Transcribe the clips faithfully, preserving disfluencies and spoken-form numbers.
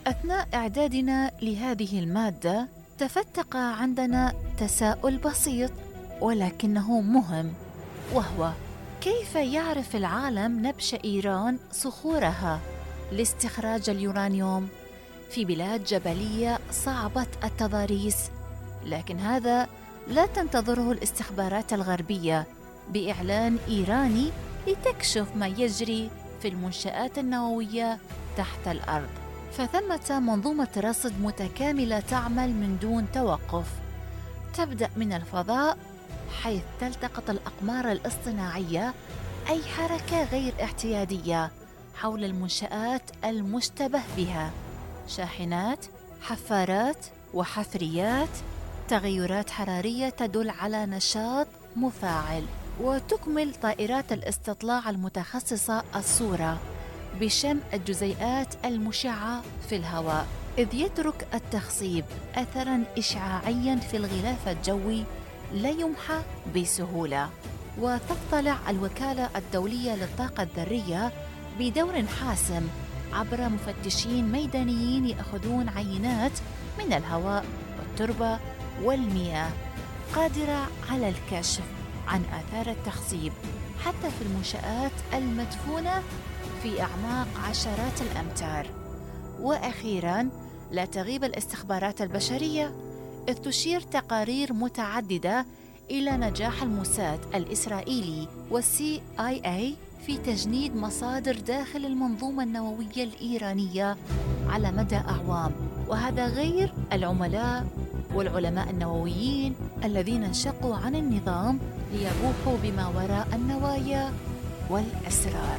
أثناء إعدادنا لهذه المادة تفتق عندنا تساؤل بسيط ولكنه مهم، وهو كيف يعرف العالم نبش إيران صخورها لاستخراج اليورانيوم في بلاد جبلية صعبة التضاريس؟ لكن هذا لا تنتظره الاستخبارات الغربية بإعلان إيراني لتكشف ما يجري في المنشآت النووية تحت الأرض، فثمة منظومة رصد متكاملة تعمل من دون توقف، تبدأ من الفضاء حيث تلتقط الأقمار الاصطناعية أي حركة غير اعتيادية حول المنشآت المشتبه بها، شاحنات، حفارات وحفريات، تغيرات حرارية تدل على نشاط مفاعل، وتكمل طائرات الاستطلاع المتخصصة الصورة بشم الجزيئات المشعة في الهواء، إذ يترك التخصيب أثراً إشعاعياً في الغلاف الجوي لا يمحى بسهولة. وتطلع الوكالة الدولية للطاقة الذرية بدور حاسم عبر مفتشين ميدانيين يأخذون عينات من الهواء والتربة والمياه، قادرة على الكشف عن آثار التخصيب حتى في المنشآت المدفونة في أعماق عشرات الأمتار. وأخيراً، لا تغيب الاستخبارات البشرية، إذ تشير تقارير متعددة إلى نجاح الموساد الإسرائيلي والسي آي إي في تجنيد مصادر داخل المنظومة النووية الإيرانية على مدى أعوام، وهذا غير العملاء والعلماء النوويين الذين انشقوا عن النظام ليبوحوا بما وراء النوايا والأسرار.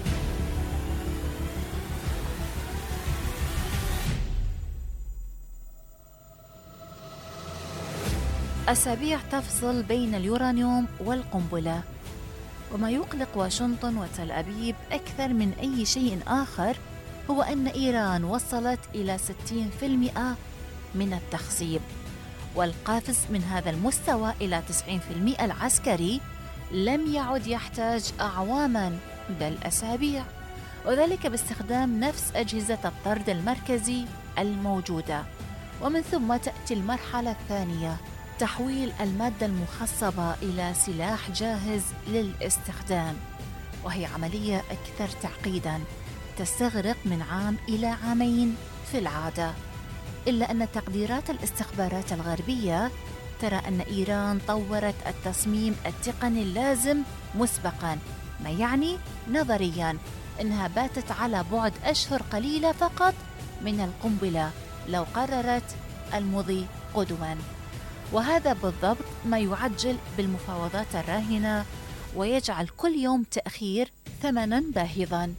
أسابيع تفصل بين اليورانيوم والقنبلة، وما يقلق واشنطن وتل أبيب أكثر من أي شيء آخر هو أن إيران وصلت إلى ستين بالمئة من التخصيب، والقفز من هذا المستوى إلى تسعين بالمئة العسكري لم يعد يحتاج أعواماً بل أسابيع، وذلك باستخدام نفس أجهزة الطرد المركزي الموجودة. ومن ثم تأتي المرحلة الثانية، تحويل المادة المخصبة إلى سلاح جاهز للاستخدام، وهي عملية أكثر تعقيداً تستغرق من عام إلى عامين في العادة، إلا أن تقديرات الاستخبارات الغربية ترى أن إيران طورت التصميم التقني اللازم مسبقاً، ما يعني نظرياً أنها باتت على بعد أشهر قليلة فقط من القنبلة لو قررت المضي قدماً. وهذا بالضبط ما يعجل بالمفاوضات الراهنة ويجعل كل يوم تأخير ثمناً باهظاً.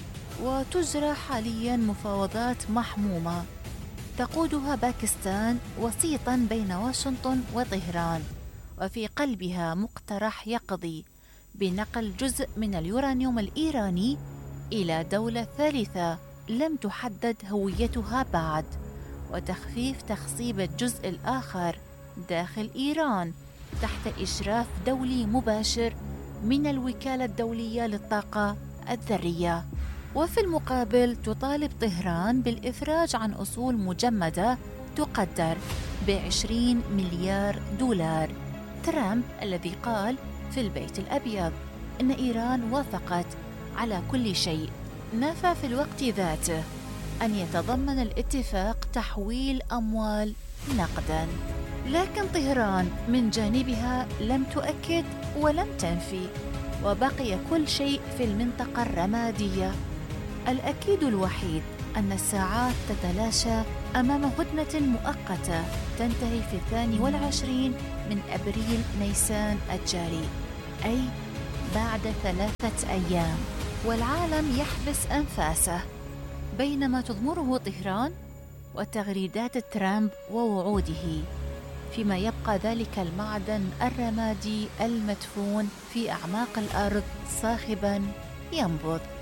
وتجرى حالياً مفاوضات محمومة تقودها باكستان وسيطاً بين واشنطن وطهران، وفي قلبها مقترح يقضي بنقل جزء من اليورانيوم الإيراني إلى دولة ثالثة لم تحدد هويتها بعد، وتخفيف تخصيب الجزء الآخر داخل إيران تحت إشراف دولي مباشر من الوكالة الدولية للطاقة الذرية. وفي المقابل تطالب طهران بالإفراج عن أصول مجمدة تقدر بعشرين مليار دولار. ترامب الذي قال في البيت الأبيض إن إيران وافقت على كل شيء، نفى في الوقت ذاته أن يتضمن الاتفاق تحويل أموال نقداً. لكن طهران من جانبها لم تؤكد ولم تنفي، وبقي كل شيء في المنطقة الرمادية. الأكيد الوحيد أن الساعات تتلاشى أمام هدنة مؤقتة تنتهي في الثاني والعشرين من أبريل نيسان الجاري، أي بعد ثلاثة أيام، والعالم يحبس أنفاسه بينما تضمره طهران وتغريدات ترامب ووعوده، فيما يبقى ذلك المعدن الرمادي المدفون في أعماق الأرض صاخباً ينبض.